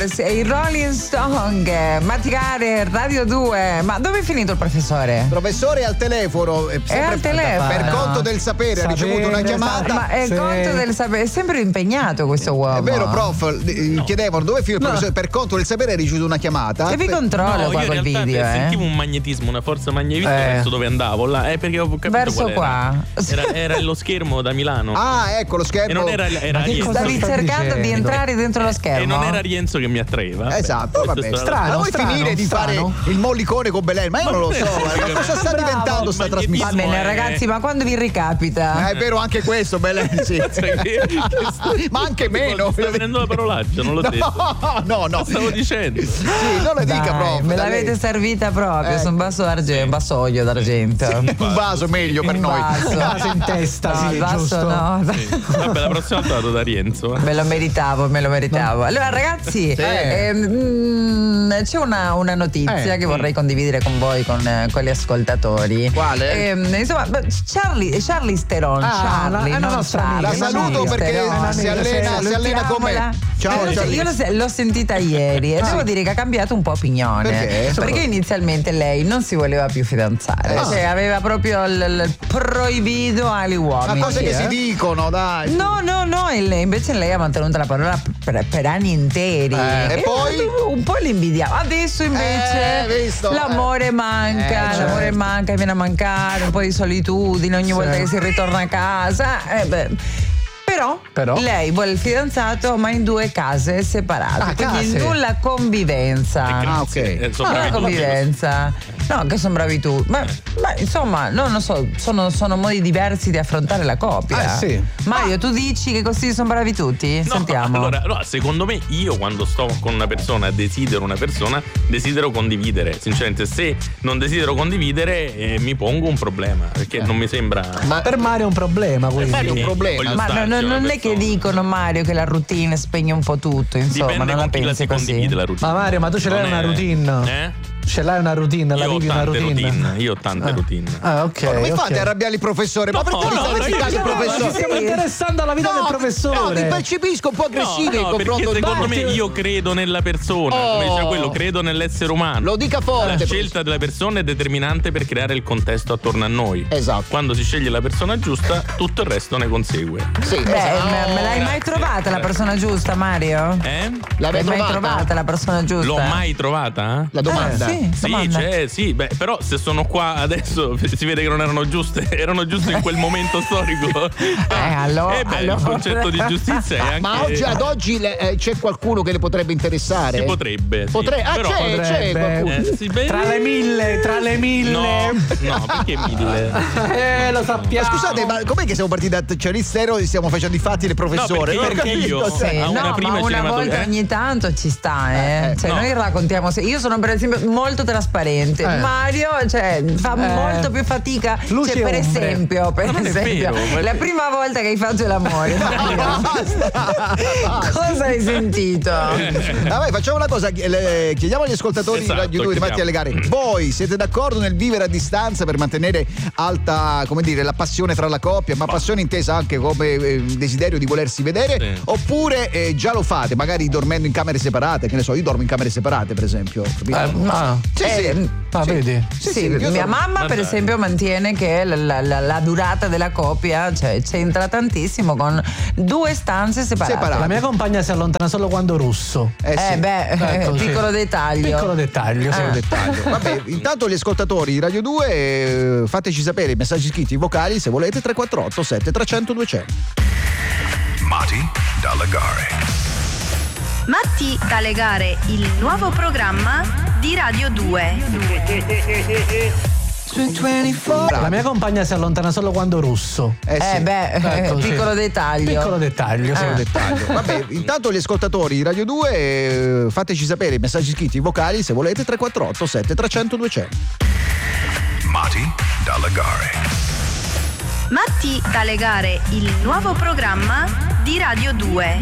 Doors e i Rolling Stone. Matti Care, Radio 2. Ma dove è finito il professore? Professore è al telefono. È al telefono. Per conto del sapere, ha ricevuto una chiamata. Ma è conto del sapere, è sempre impegnato questo uomo. È vero, prof, chiedevano dove è finito il professore. Per conto del sapere ha ricevuto una chiamata. Che vi controllo qua col video, sentivo un magnetismo, una forza magnetistica verso dove andavo là, perché ho capito verso qua. Era lo schermo da Milano. Ah, ecco lo schermo. E non era Rienzo. Stavi cercando di entrare dentro lo schermo. E non era Rienzo che mi attraeva. Esatto, vabbè. Strano, vuoi finire di fare il mollicone con Belen? Ma io non lo so, ma cosa sta diventando sta trasmissione? Va bene, ragazzi, ma quando vi ricapita? È vero anche questo, Belen, sì. Ma anche meno. Sto prendendo la parolaccia, non l'ho detto. No. Stavo dicendo. Sì, non le dica, prof. Me l'avete servita proprio, sono un vaso olio d'argento. Un vaso meglio per noi. Un vaso in testa, no, sì, il vaso giusto. no. Sì. Vabbè, la prossima volta vado da Rienzo. Me lo meritavo. Allora, ragazzi, c'è una notizia che vorrei condividere con voi, con gli ascoltatori. Quale? Insomma, Charlize Theron. La saluto perché si allena con me. Ciao, io l'ho sentita ieri e devo dire che ha cambiato un po' opinione. Perché inizialmente lei non si voleva più fidanzare, cioè aveva proprio il proibito agli uomini. Ma cose che si dicono, dai. No, invece lei ha mantenuto la parola per anni interi. E poi un po' l'invidiamo. Adesso invece l'amore manca, l'amore manca, viene a mancare, un po' di solitudine ogni volta che si ritorna a casa. Però lei vuole il fidanzato, ma in 2 case separate, quindi nulla convivenza. Ok. Convivenza. No, che sono bravi tu. Ma insomma, non lo so, sono modi diversi di affrontare la coppia. Sì. Mario, tu dici che così sono bravi tutti? No, Sentiamo. Allora, secondo me io quando sto con una persona, desidero condividere. Sinceramente, se non desidero condividere, mi pongo un problema, perché non mi sembra. Ma per Mario è un problema, quindi. Per Mario è un problema. Ma non è che dicono, Mario, che la routine spegne un po' tutto, insomma. Dipende non la con chi pensi la si condivide la routine. Ma Mario, ma tu ce l'hai una routine? Ce l'hai una routine? La vivi una routine? Io ho tante routine. Ah, ok. Come fate a arrabbiare il professore? Ma perché mi state criticando il professore? Ci stiamo interessando alla vita del professore. No, mi percepisco un po' aggressivi in confronto. Perché secondo me io credo nella persona, come diceva quello, credo nell'essere umano. Lo dica forte. La scelta della persona è determinante per creare il contesto attorno a noi. Esatto. Quando si sceglie la persona giusta, tutto il resto ne consegue. Sì. Me l'hai mai trovata la persona giusta, Mario? L'hai mai trovata la persona giusta? L'ho mai trovata? La domanda. Sì, però se sono qua adesso si vede che non erano giuste, erano giuste in quel momento storico. Allora. Il concetto di giustizia è anche. Ma ad oggi c'è qualcuno che le potrebbe interessare? Si potrebbe. Sì. C'è qualcuno. Tra le mille. No, perché 1000? Lo sappiamo. Scusate, ma com'è che siamo partiti da Charlize Theron e stiamo facendo i fatti del professore? No, perché io una volta ogni tanto ci sta, Cioè noi raccontiamo, io sono per esempio molto trasparente. Mario, fa molto più fatica. Per esempio, la prima volta che hai fatto l'amore, cosa hai sentito? Vabbè, facciamo una cosa, chiediamo agli ascoltatori di Radio 2 davanti alle gare. Voi siete d'accordo nel vivere a distanza per mantenere alta, come dire, la passione tra la coppia, ma passione intesa anche come desiderio di volersi vedere, oppure già lo fate, magari dormendo in camere separate, che ne so, io dormo in camere separate, per esempio. Vedi? Sì, mia mamma per esempio mantiene che la durata della coppia c'entra tantissimo con 2 stanze separate. La mia compagna si allontana solo quando russo. Piccolo dettaglio. Vabbè, intanto gli ascoltatori di Radio 2 fateci sapere i messaggi scritti, i vocali, se volete, 348 7300 200. Matti dalle gare. Matti dalle gare, il nuovo programma di Radio 2. La mia compagna si allontana solo quando russo. Piccolo dettaglio. Vabbè, intanto gli ascoltatori di Radio 2 fateci sapere i messaggi scritti, i vocali, se volete, 348 7300 200. Matti dalle gare. Matti dalle gare, il nuovo programma di Radio 2.